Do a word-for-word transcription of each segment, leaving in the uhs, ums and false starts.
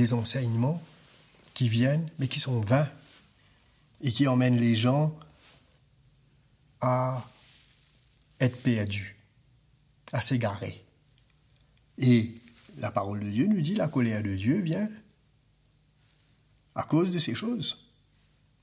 des enseignements qui viennent, mais qui sont vains et qui emmènent les gens à être perdus, à s'égarer. Et la parole de Dieu nous dit, la colère de Dieu vient à cause de ces choses. Pourquoi ?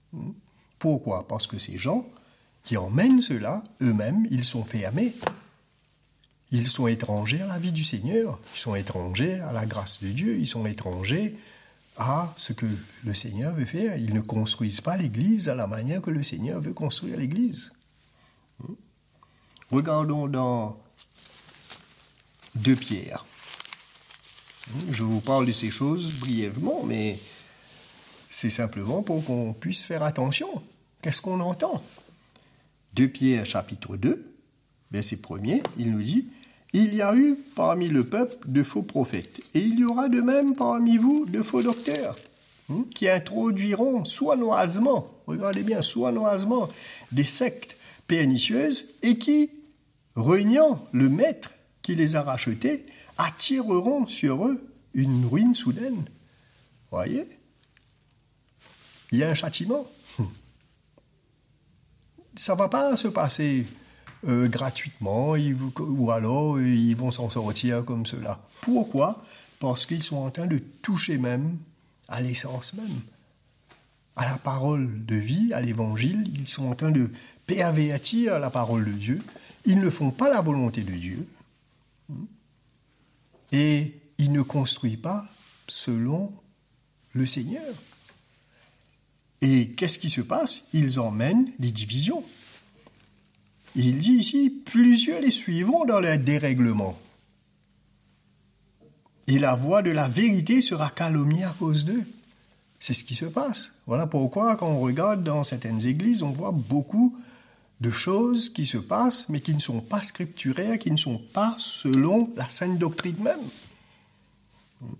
Parce que ces gens qui emmènent cela, eux-mêmes, ils sont fermés. Ils sont étrangers à la vie du Seigneur, ils sont étrangers à la grâce de Dieu, ils sont étrangers à ce que le Seigneur veut faire. Ils ne construisent pas l'Église à la manière que le Seigneur veut construire l'Église. Regardons dans deux Pierre. Je vous parle de ces choses brièvement, mais c'est simplement pour qu'on puisse faire attention. Qu'est-ce qu'on entend ? deux Pierre chapitre deux, verset premier, il nous dit « Il y a eu parmi le peuple de faux prophètes, et il y aura de même parmi vous de faux docteurs, hein, qui introduiront sournoisement, regardez bien, sournoisement, des sectes pernicieuses, et qui, reniant le maître qui les a rachetés, attireront sur eux une ruine soudaine. » Voyez ? Il y a un châtiment. Ça ne va pas se passer euh, gratuitement, ils, ou alors euh, ils vont s'en sortir comme cela. Pourquoi ? Parce qu'ils sont en train de toucher même à l'essence même, à la parole de vie, à l'évangile. Ils sont en train de pervertir la parole de Dieu. Ils ne font pas la volonté de Dieu. Et ils ne construisent pas selon le Seigneur. Et qu'est-ce qui se passe ? Ils emmènent des divisions. Et il dit ici, plusieurs les suivront dans leur dérèglement. Et la voix de la vérité sera calomniée à cause d'eux. C'est ce qui se passe. Voilà pourquoi, quand on regarde dans certaines églises, on voit beaucoup de choses qui se passent, mais qui ne sont pas scripturaires, qui ne sont pas selon la sainte doctrine même.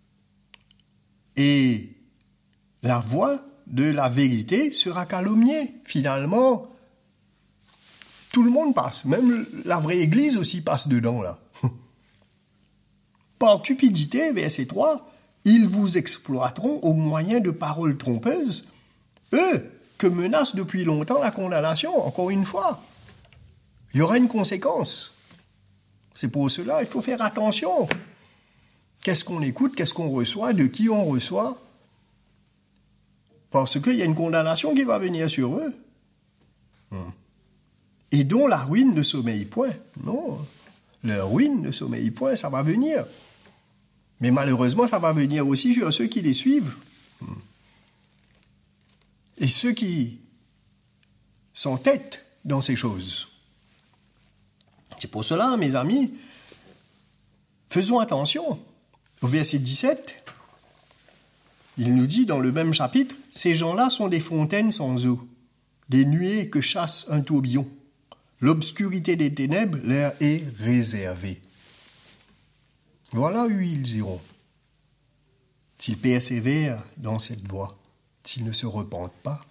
Et la voix de la vérité sera calomniée. Finalement, tout le monde passe. Même la vraie église aussi passe dedans, là. Par cupidité, verset trois, ils vous exploiteront au moyen de paroles trompeuses, eux, que menace depuis longtemps la condamnation. Encore une fois, il y aura une conséquence. C'est pour cela, il faut faire attention. Qu'est-ce qu'on écoute, qu'est-ce qu'on reçoit, de qui on reçoit ? Parce qu'il y a une condamnation qui va venir sur eux. Et dont la ruine ne sommeille point. Non, leur ruine ne sommeille point, ça va venir. Mais malheureusement, ça va venir aussi sur ceux qui les suivent. Et ceux qui s'entêtent dans ces choses. C'est pour cela, mes amis, faisons attention. Au verset dix-sept, il nous dit dans le même chapitre, « Ces gens-là sont des fontaines sans eau, des nuées que chasse un tourbillon. L'obscurité des ténèbres leur est réservée. » Voilà où ils iront. S'ils persévèrent dans cette voie, s'ils ne se repentent pas.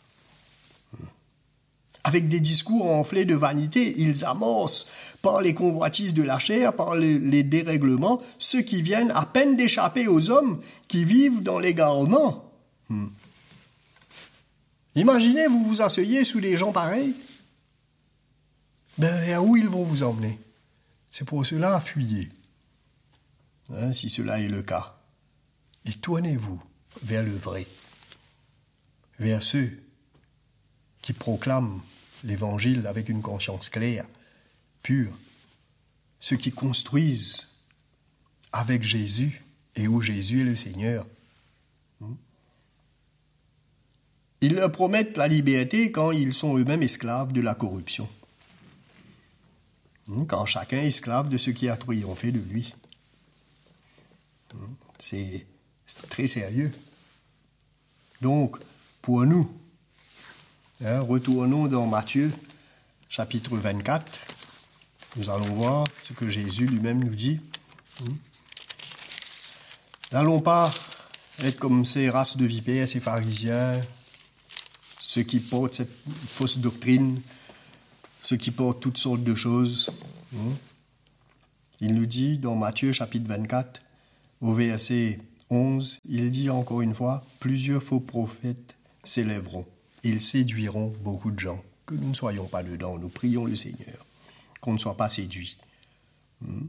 Avec des discours enflés de vanité, ils amorcent par les convoitises de la chair, par les, les dérèglements, ceux qui viennent à peine d'échapper aux hommes qui vivent dans l'égarement. Hmm. Imaginez, vous vous asseyez sous des gens pareils. Ben, vers où ils vont vous emmener ? C'est pour cela, fuyez. Hein, si cela est le cas. Et tournez-vous vers le vrai, vers ceux qui proclament l'évangile avec une conscience claire, pure, ceux qui construisent avec Jésus et où Jésus est le Seigneur. Ils leur promettent la liberté quand ils sont eux-mêmes esclaves de la corruption, quand chacun est esclave de ce qui a triomphé de lui. C'est, c'est très sérieux. Donc, pour nous, hein, retournons dans Matthieu, chapitre vingt-quatre. Nous allons voir ce que Jésus lui-même nous dit. N'allons pas être comme ces races de vipères, ces pharisiens, ceux qui portent cette fausse doctrine, ceux qui portent toutes sortes de choses. Il nous dit dans Matthieu, chapitre vingt-quatre, au verset onze, il dit encore une fois, plusieurs faux prophètes s'élèveront. Ils séduiront beaucoup de gens. Que nous ne soyons pas dedans, nous prions le Seigneur, qu'on ne soit pas séduits. Hmm?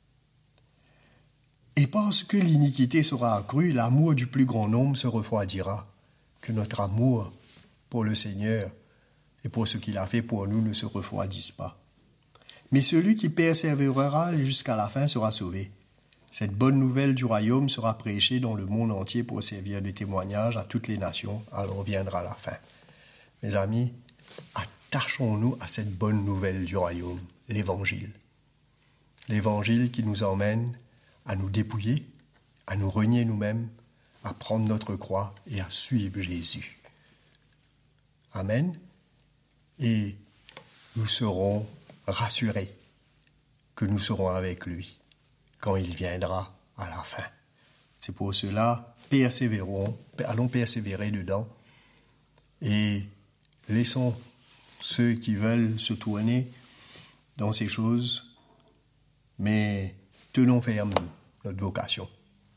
Et parce que l'iniquité sera accrue, l'amour du plus grand nombre se refroidira. Que notre amour pour le Seigneur et pour ce qu'il a fait pour nous ne se refroidisse pas. Mais celui qui persévérera jusqu'à la fin sera sauvé. Cette bonne nouvelle du royaume sera prêchée dans le monde entier pour servir de témoignage à toutes les nations, alors viendra la fin. Mes amis, attachons-nous à cette bonne nouvelle du royaume, l'Évangile. L'Évangile qui nous emmène à nous dépouiller, à nous renier nous-mêmes, à prendre notre croix et à suivre Jésus. Amen. Et nous serons rassurés que nous serons avec lui quand il viendra à la fin. C'est pour cela, persévérons, allons persévérer dedans et laissons ceux qui veulent se tourner dans ces choses, mais tenons ferme notre vocation.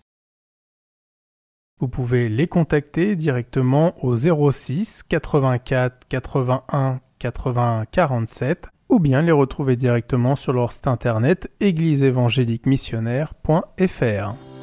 Vous pouvez les contacter directement au zéro six quatre-vingt-quatre quatre-vingt-un quatre-vingts quarante-sept ou bien les retrouver directement sur leur site internet église évangélique missionnaire point f r.